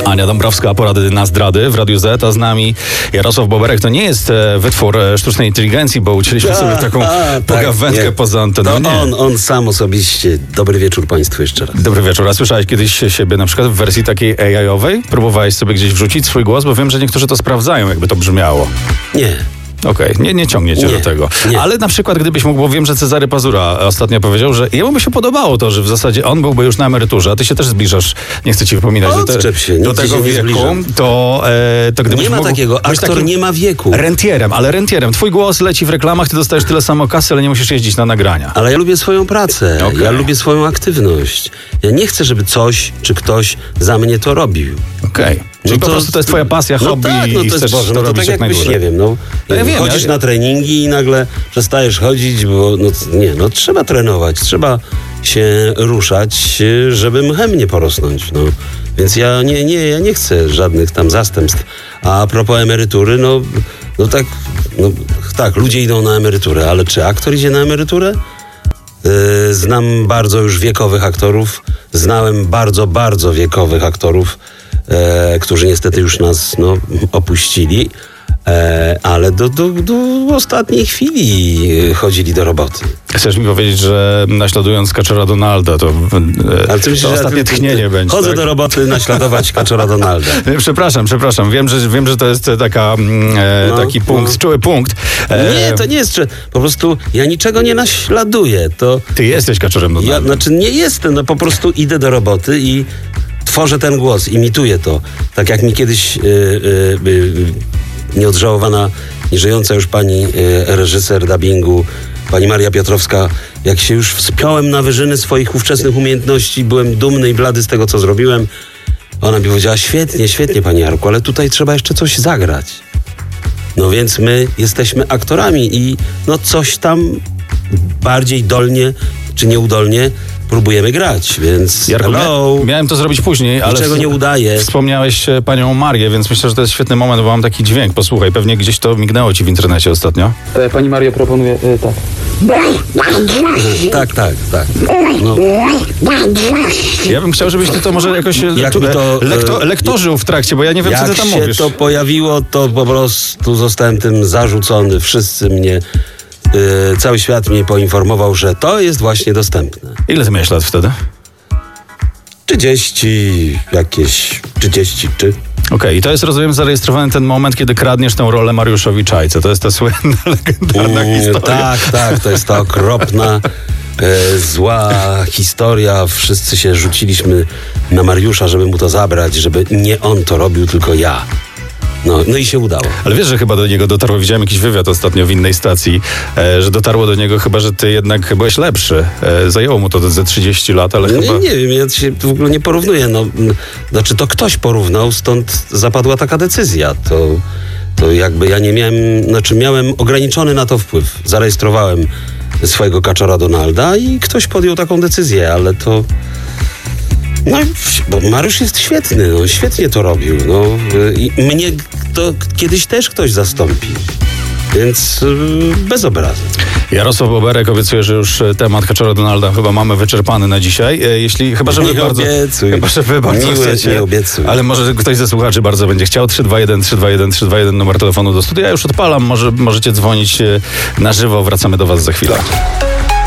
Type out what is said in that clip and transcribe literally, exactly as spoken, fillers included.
Ania Dąbrowska, porady na zdrady w Radiu Z, a z nami Jarosław Boberek. To nie jest e, wytwór e, sztucznej inteligencji, bo ucięliśmy sobie taką a, pogawędkę tak, poza anteną. To on, on sam osobiście. Dobry wieczór Państwu jeszcze raz. Dobry wieczór. A słyszałeś kiedyś siebie na przykład w wersji takiej A I-owej? Próbowałeś sobie gdzieś wrzucić swój głos, bo wiem, że niektórzy to sprawdzają, jakby to brzmiało. Nie. Okej, okay. nie, nie ciągnie cię nie, do tego. Nie. Ale na przykład gdybyś mógł, bo wiem, że Cezary Pazura ostatnio powiedział, że jemu by się podobało to, że w zasadzie on byłby już na emeryturze, a ty się też zbliżasz, nie chcę ci wypominać, do, te, się, do tego wieku, to, e, to gdybyś nie ma mógł takiego, aktor nie ma wieku. Rentierem, ale rentierem. Twój głos leci w reklamach, ty dostajesz tyle samo kasy, ale nie musisz jeździć na nagrania. Ale ja lubię swoją pracę, okay. ja lubię swoją aktywność. Ja nie chcę, żeby coś czy ktoś za mnie to robił. Okej. Okay. Czyli no to, po prostu to jest twoja pasja, no hobby tak, no i to chcesz Boże, to no to robić tak jak jakbyś, nie wiem, no, no ja wiem, chodzisz ja... na treningi i nagle przestajesz chodzić, bo no nie, no trzeba trenować, trzeba się ruszać, żeby mchem nie porosnąć, no. Więc ja nie, nie, ja nie chcę żadnych tam zastępstw. A propos emerytury, no, no tak, no tak, ludzie idą na emeryturę, ale czy aktor idzie na emeryturę? Yy, znam bardzo już wiekowych aktorów, znałem bardzo, bardzo wiekowych aktorów, e, którzy niestety już nas no, opuścili, e, ale do, do, do ostatniej chwili chodzili do roboty. Chcesz mi powiedzieć, że naśladując Kaczora Donalda, to, e, ale to, myślisz, to ostatnie ja, tchnienie ty, będzie. Chodzę tak? do roboty naśladować Kaczora Donalda. Przepraszam, przepraszam. Wiem, że, wiem, że to jest taka, e, no, taki punkt, no. czuły punkt. E, nie, to nie jest, że po prostu ja niczego nie naśladuję. To ty jesteś Kaczorem Donaldem. Ja, znaczy nie jestem, no po prostu idę do roboty i tworzę ten głos, imituję to. Tak jak mi kiedyś yy, yy, nieodżałowana, nieżyjąca już pani yy, reżyser dubbingu, pani Maria Piotrowska, jak się już wspiąłem na wyżyny swoich ówczesnych umiejętności, byłem dumny i blady z tego, co zrobiłem. Ona mi powiedziała, świetnie, świetnie, panie Jarku, ale tutaj trzeba jeszcze coś zagrać. No więc my jesteśmy aktorami i no coś tam bardziej dolnie czy nieudolnie próbujemy grać, więc Jarku, hello. Miałem to zrobić później, ale niczego nie udaje. Wspomniałeś panią Marię, więc myślę, że to jest świetny moment, bo mam taki dźwięk. Posłuchaj, pewnie gdzieś to mignęło ci w internecie ostatnio. Pani Maria proponuje, e, tak. tak, tak, tak. No. Ja bym chciał, żebyś ty to może jakoś Jak tu, to, lekto, lektorzył w trakcie, bo ja nie wiem, co ty tam mówisz. Jak się to pojawiło, to po prostu zostałem tym zarzucony. Wszyscy mnie... Yy, cały świat mnie poinformował, że to jest właśnie dostępne. Ile ty miałeś lat wtedy? trzydzieści, jakieś trzydzieści trzy. Okej, okay, i to jest, rozumiem, zarejestrowany ten moment, kiedy kradniesz tę rolę Mariuszowi Czajce. To jest ta słynna, legendarna mm, historia. Tak, tak, to jest ta okropna, e, zła historia. Wszyscy się rzuciliśmy na Mariusza, żeby mu to zabrać, żeby nie on to robił, tylko ja. No, no i się udało. Ale wiesz, że chyba do niego dotarło, widziałem jakiś wywiad ostatnio w innej stacji, e, że dotarło do niego chyba, że ty jednak byłeś lepszy. E, zajęło mu to ze trzydzieści lat, ale nie, chyba... Nie wiem, ja się w ogóle nie porównuję. No, znaczy to ktoś porównał, stąd zapadła taka decyzja. To, to jakby ja nie miałem, znaczy miałem ograniczony na to wpływ. Zarejestrowałem swojego Kaczora Donalda i ktoś podjął taką decyzję, ale to... No, bo Mariusz jest świetny, no, świetnie to robił. No, i mnie to kiedyś też ktoś zastąpi. Więc yy, bez obrazu. Jarosław Boberek obiecuje, że już temat Kaczora Donalda chyba mamy wyczerpany na dzisiaj. Jeśli, chyba, że wy nie bardzo, obiecuj. Chyba, że wy bardzo nie, chcecie. Nie obiecuj. Ale może ktoś ze słuchaczy bardzo będzie chciał. trzy dwa jeden trzy dwa jeden trzy dwa jeden numer telefonu do studia. Ja już odpalam. Może, możecie dzwonić na żywo. Wracamy do was za chwilę.